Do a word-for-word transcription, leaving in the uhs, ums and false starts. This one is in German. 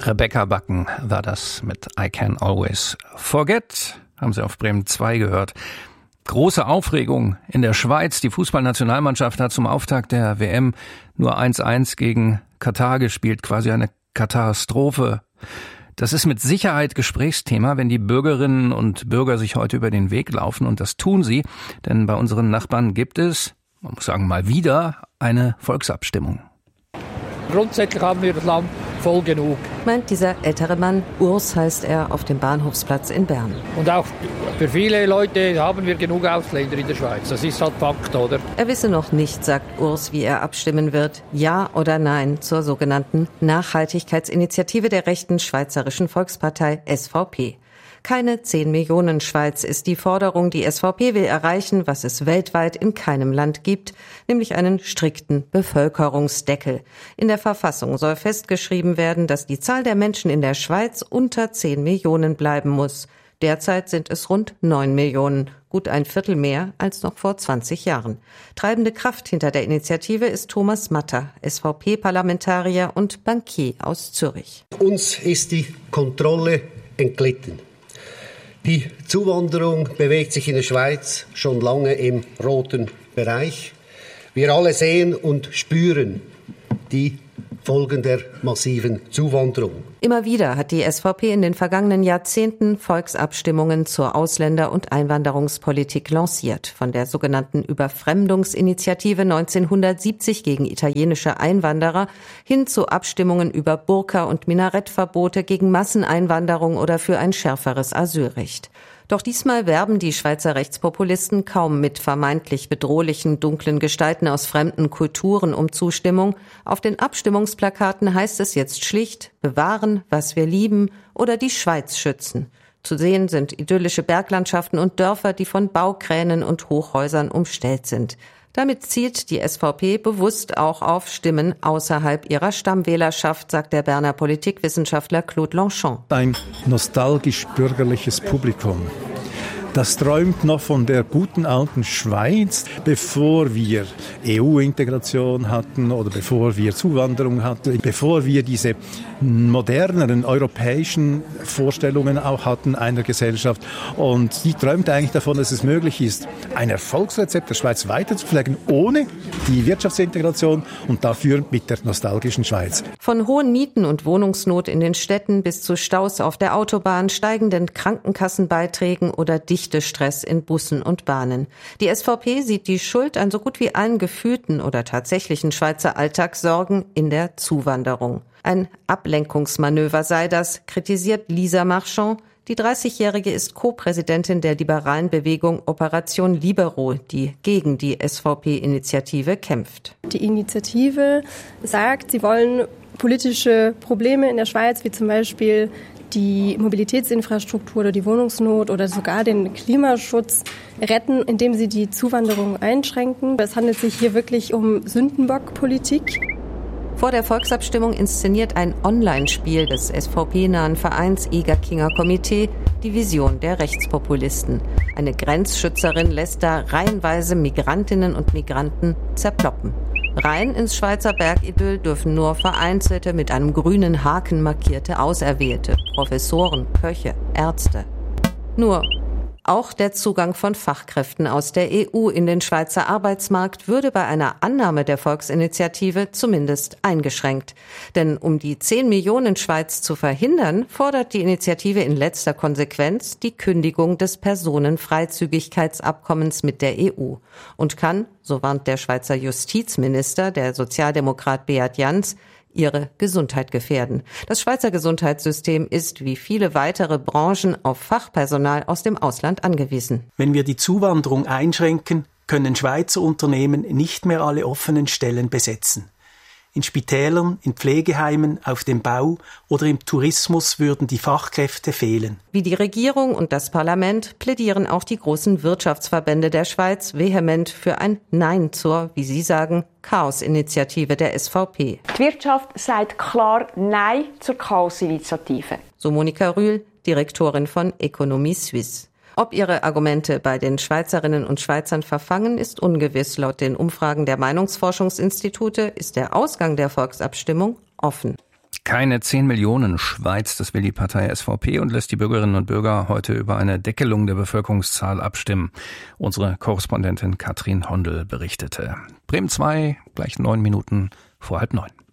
Rebecca Backen war das mit I Can Always Forget. Haben Sie auf Bremen zwei gehört. Große Aufregung in der Schweiz. Die Fußballnationalmannschaft hat zum Auftakt der W M nur eins eins gegen Katar gespielt. Quasi eine Katastrophe. Das ist mit Sicherheit Gesprächsthema, wenn die Bürgerinnen und Bürger sich heute über den Weg laufen. Und das tun sie, denn bei unseren Nachbarn gibt es, man muss sagen mal wieder, eine Volksabstimmung. Grundsätzlich haben wir das Land voll genug. Meint dieser ältere Mann, Urs heißt er, auf dem Bahnhofsplatz in Bern. Und auch für viele Leute haben wir genug Ausländer in der Schweiz. Das ist halt Fakt, oder? Er wisse noch nicht, sagt Urs, wie er abstimmen wird. Ja oder nein zur sogenannten Nachhaltigkeitsinitiative der rechten Schweizerischen Volkspartei S V P. Keine zehn Millionen Schweiz ist die Forderung. Die S V P will erreichen, was es weltweit in keinem Land gibt, nämlich einen strikten Bevölkerungsdeckel. In der Verfassung soll festgeschrieben werden, dass die Zahl der Menschen in der Schweiz unter zehn Millionen bleiben muss. Derzeit sind es rund neun Millionen, gut ein Viertel mehr als noch vor zwanzig Jahren. Treibende Kraft hinter der Initiative ist Thomas Matter, S V P-Parlamentarier und Bankier aus Zürich. Uns ist die Kontrolle entglitten. Die Zuwanderung bewegt sich in der Schweiz schon lange im roten Bereich. Wir alle sehen und spüren die Folgen der massiven Zuwanderung. Immer wieder hat die S V P in den vergangenen Jahrzehnten Volksabstimmungen zur Ausländer- und Einwanderungspolitik lanciert. Von der sogenannten Überfremdungsinitiative neunzehnhundertsiebzig gegen italienische Einwanderer hin zu Abstimmungen über Burka- und Minarettverbote gegen Masseneinwanderung oder für ein schärferes Asylrecht. Doch diesmal werben die Schweizer Rechtspopulisten kaum mit vermeintlich bedrohlichen, dunklen Gestalten aus fremden Kulturen um Zustimmung. Auf den Abstimmungsplakaten heißt es jetzt schlicht: bewahren, was wir lieben oder die Schweiz schützen. Zu sehen sind idyllische Berglandschaften und Dörfer, die von Baukränen und Hochhäusern umstellt sind. Damit zielt die S V P bewusst auch auf Stimmen außerhalb ihrer Stammwählerschaft, sagt der Berner Politikwissenschaftler Claude Lanchon. Ein nostalgisch-bürgerliches Publikum. Das träumt noch von der guten alten Schweiz, bevor wir E U-Integration hatten oder bevor wir Zuwanderung hatten, bevor wir diese moderneren europäischen Vorstellungen auch hatten einer Gesellschaft. Und die träumt eigentlich davon, dass es möglich ist, ein Erfolgsrezept der Schweiz weiterzupflegen, ohne die Wirtschaftsintegration und dafür mit der nostalgischen Schweiz. Von hohen Mieten und Wohnungsnot in den Städten bis zu Staus auf der Autobahn, steigenden Krankenkassenbeiträgen oder Stress in Bussen und Bahnen. Die S V P sieht die Schuld an so gut wie allen gefühlten oder tatsächlichen Schweizer Alltagssorgen in der Zuwanderung. Ein Ablenkungsmanöver sei das, kritisiert Lisa Marchand. Die dreißigjährige ist Co-Präsidentin der liberalen Bewegung Operation Libero, die gegen die S V P-Initiative kämpft. Die Initiative sagt, sie wollen politische Probleme in der Schweiz, wie zum Beispiel die Mobilitätsinfrastruktur oder die Wohnungsnot oder sogar den Klimaschutz retten, indem sie die Zuwanderung einschränken. Es handelt sich hier wirklich um Sündenbockpolitik. Vor der Volksabstimmung inszeniert ein Online-Spiel des S V P-nahen Vereins Egerkinger Komitee die Vision der Rechtspopulisten. Eine Grenzschützerin lässt da reihenweise Migrantinnen und Migranten zerploppen. Rein ins Schweizer Bergidyll dürfen nur vereinzelte, mit einem grünen Haken markierte Auserwählte, Professoren, Köche, Ärzte. Nur auch der Zugang von Fachkräften aus der E U in den Schweizer Arbeitsmarkt würde bei einer Annahme der Volksinitiative zumindest eingeschränkt. Denn um die zehn Millionen Schweiz zu verhindern, fordert die Initiative in letzter Konsequenz die Kündigung des Personenfreizügigkeitsabkommens mit der E U und kann, so warnt der Schweizer Justizminister, der Sozialdemokrat Beat Jans, ihre Gesundheit gefährden. Das Schweizer Gesundheitssystem ist wie viele weitere Branchen auf Fachpersonal aus dem Ausland angewiesen. Wenn wir die Zuwanderung einschränken, können Schweizer Unternehmen nicht mehr alle offenen Stellen besetzen. In Spitälern, in Pflegeheimen, auf dem Bau oder im Tourismus würden die Fachkräfte fehlen. Wie die Regierung und das Parlament plädieren auch die großen Wirtschaftsverbände der Schweiz vehement für ein Nein zur, wie sie sagen, Chaos-Initiative der S V P. Die Wirtschaft sagt klar Nein zur Chaos-Initiative. So Monika Rühl, Direktorin von Economie Suisse. Ob ihre Argumente bei den Schweizerinnen und Schweizern verfangen, ist ungewiss. Laut den Umfragen der Meinungsforschungsinstitute ist der Ausgang der Volksabstimmung offen. Keine zehn Millionen Schweiz, das will die Partei S V P und lässt die Bürgerinnen und Bürger heute über eine Deckelung der Bevölkerungszahl abstimmen. Unsere Korrespondentin Katrin Hondel berichtete. Bremen zwei, gleich neun Minuten vor halb neun.